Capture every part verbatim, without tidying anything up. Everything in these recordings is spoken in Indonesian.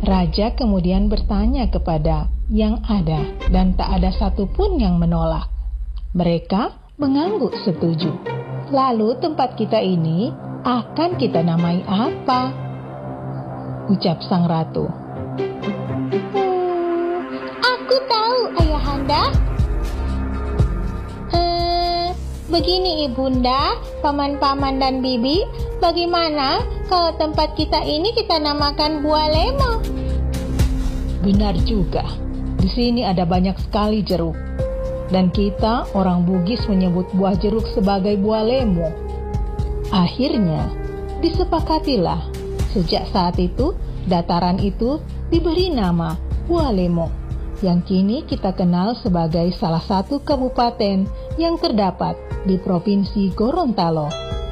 Raja kemudian bertanya kepada yang ada dan tak ada satupun yang menolak. Mereka mengangguk setuju. Lalu tempat kita ini akan kita namai apa? Ucap sang ratu. Hmm, aku tahu, Ayahanda. Eh, begini Ibunda, paman-paman dan bibi, bagaimana kalau tempat kita ini kita namakan Bualemo? Benar juga. Di sini ada banyak sekali jeruk. Dan kita orang Bugis menyebut buah jeruk sebagai Bualemo. Akhirnya disepakatilah. Sejak saat itu, dataran itu diberi nama Bualemo, yang kini kita kenal sebagai salah satu kabupaten yang terdapat di Provinsi Gorontalo.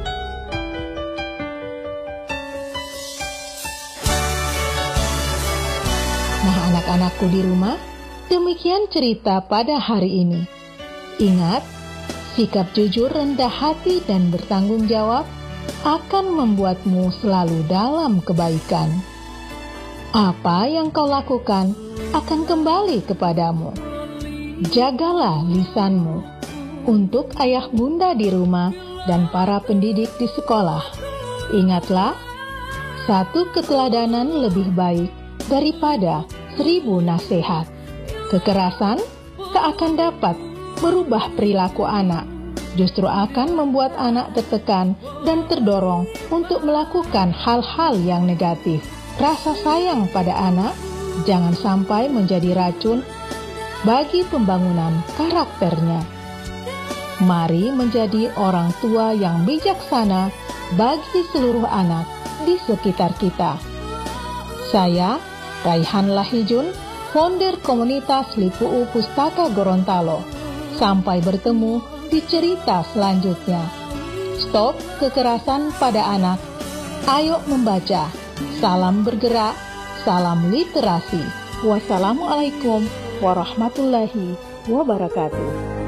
Nah, anak-anakku di rumah, demikian cerita pada hari ini. Ingat, sikap jujur, rendah hati, dan bertanggung jawab akan membuatmu selalu dalam kebaikan. Apa yang kau lakukan akan kembali kepadamu. Jagalah lisanmu. Untuk ayah bunda di rumah dan para pendidik di sekolah, ingatlah, satu keteladanan lebih baik daripada seribu nasihat. Kekerasan tak akan dapat merubah perilaku anak, justru akan membuat anak tertekan dan terdorong untuk melakukan hal-hal yang negatif. Rasa sayang pada anak jangan sampai menjadi racun bagi pembangunan karakternya. Mari menjadi orang tua yang bijaksana bagi seluruh anak di sekitar kita. Saya, Raihan Lahijun, founder komunitas Lipuu Pustaka Gorontalo. Sampai bertemu di cerita selanjutnya. Stop kekerasan pada anak. Ayo membaca. Salam bergerak. Salam literasi. Wassalamualaikum warahmatullahi wabarakatuh.